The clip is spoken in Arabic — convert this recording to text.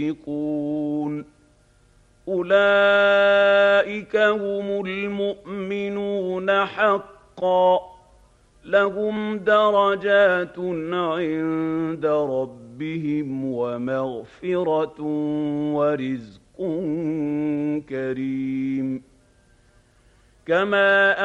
ينفقون أولئك هم المؤمنون حقا لهم درجات عند ربهم ومغفرة ورزق كريم كما